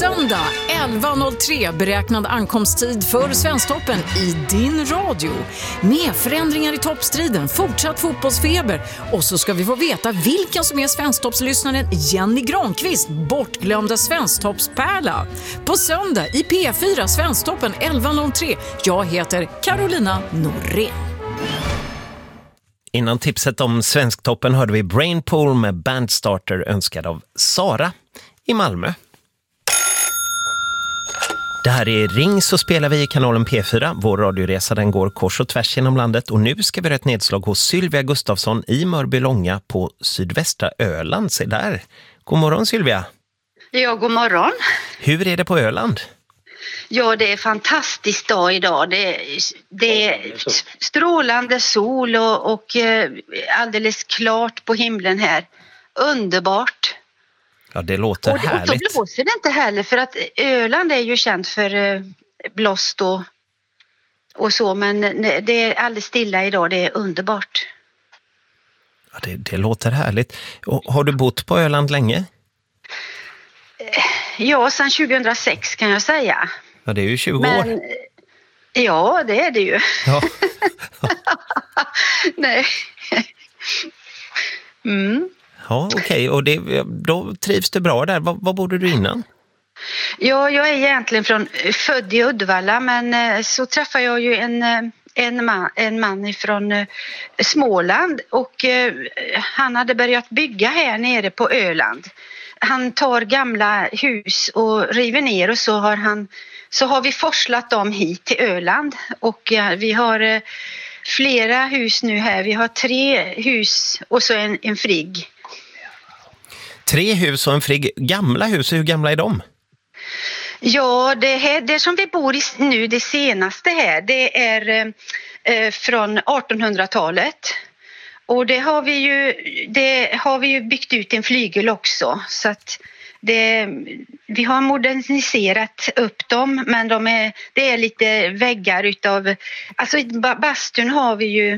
Söndag 11.03 beräknad ankomsttid för Svensktoppen i din radio. Med förändringar i toppstriden, fortsatt fotbollsfeber och så ska vi få veta vilken som är Svensktoppslyssnaren Jenny Granqvist, bortglömda Svensktoppspärla. På söndag i P4 Svensktoppen 11.03. Jag heter Carolina Norén. Innan tipset om Svensktoppen hörde vi Brainpool med Bandstarter önskad av Sara i Malmö. Det här är Ring så spelar vi i kanalen P4. Vår radioresa den går kors och tvärs genom landet och nu ska vi göra ett nedslag hos Sylvia Gustafsson i Mörbylånga på sydvästra Öland. Se där. God morgon Sylvia. Ja, god morgon. Hur är det på Öland? Ja, det är fantastiskt dag idag. Det är strålande sol och alldeles klart på himlen här. Underbart. Ja, det låter härligt. Och då blåser det inte heller för att Öland är ju känt för blåst och så. Men det är alldeles stilla idag. Det är underbart. Ja, det låter härligt. Och har du bott på Öland länge? Ja, sedan 2006 kan jag säga. Ja, det är ju 20 år. Ja, det är det ju. Ja. Nej. Ja, okej. Och då trivs du bra där. Var bodde du innan? Ja, jag är egentligen född i Uddevalla, men så träffade jag ju en man från Småland och han hade börjat bygga här nere på Öland. Han tar gamla hus och river ner och så har vi forslat dem hit till Öland och vi har flera hus nu här. Vi har 3 hus och så en frigg. 3 hus och en frigg. Gamla hus, hur gamla är de? Ja, det som vi bor i nu, det senaste här, det är från 1800-talet. Och det har vi ju byggt ut en flygel också, så att vi har moderniserat upp dem, men det är lite väggar utav, alltså i bastun har vi ju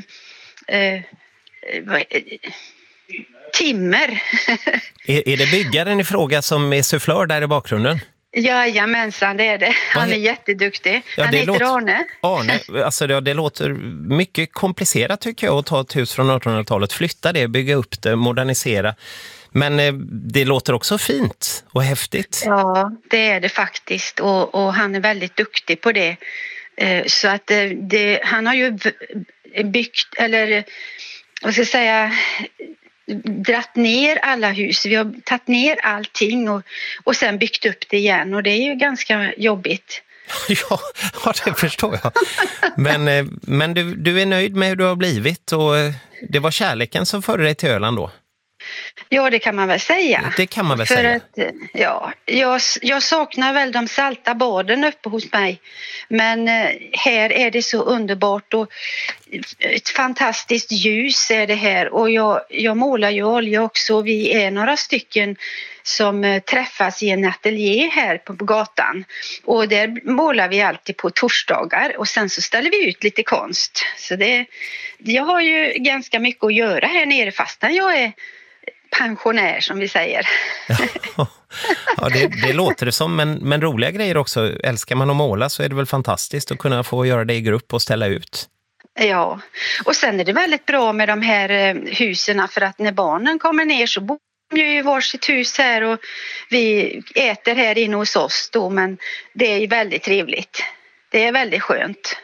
timmer. Är det byggaren i fråga som är sufflör där i bakgrunden? Jajamensan, det är det. Han är jätteduktig. Ja, han heter Arne. Arne, alltså det låter mycket komplicerat tycker jag att ta ett hus från 1800-talet, flytta det, bygga upp det, modernisera. Men det låter också fint och häftigt. Ja, det är det faktiskt och han är väldigt duktig på det. Så att han har ju byggt, eller vad ska jag säga, dratt ner alla hus. Vi har tagit ner allting och sen byggt upp det igen och det är ju ganska jobbigt. Ja, det förstår jag. Men du är nöjd med hur du har blivit och det var kärleken som förde dig till Öland då? Ja, det kan man väl säga. Det kan man väl säga. För att, ja, jag saknar väl de salta baden uppe hos mig. Men här är det så underbart och ett fantastiskt ljus är det här. Och jag målar ju olja också. Vi är några stycken som träffas i en ateljé här på gatan. Och där målar vi alltid på torsdagar och sen så ställer vi ut lite konst. Så jag har ju ganska mycket att göra här nere fastän jag är pensionär som vi säger. Ja, det låter det som, men roliga grejer också. Älskar man att måla så är det väl fantastiskt att kunna få göra det i grupp och ställa ut. Ja, och sen är det väldigt bra med de här husen för att när barnen kommer ner så bor de ju i varsitt hus här och vi äter här inne hos oss då, men det är väldigt trevligt. Det är väldigt skönt.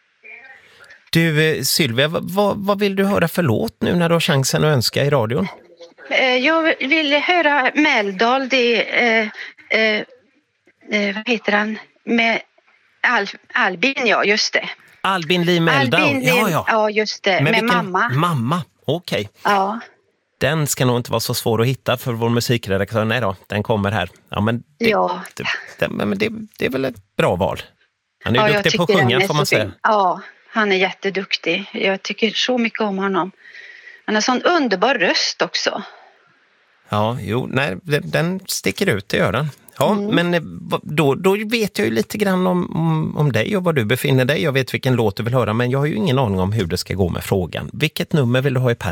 Du Sylvia, vad vill du höra för låt nu när du har chansen att önska i radion? Jag vill höra Meldal, vad heter han? Med Albin, ja just det. Albin Lee Meldal, ja just det, med mamma. Mamma, okej. Ja. Den ska nog inte vara så svår att hitta för vår musikredaktör. Nej då, den kommer här. Ja, men det är väl ett bra val. Han är duktig på att sjunga får man säga. Ja, han är jätteduktig. Jag tycker så mycket om honom. Han har sån underbar röst också. Ja, den sticker ut, det gör den. Ja, men då vet jag ju lite grann om dig och var du befinner dig. Jag vet vilken låt du vill höra, men jag har ju ingen aning om hur det ska gå med frågan. Vilket nummer vill du ha i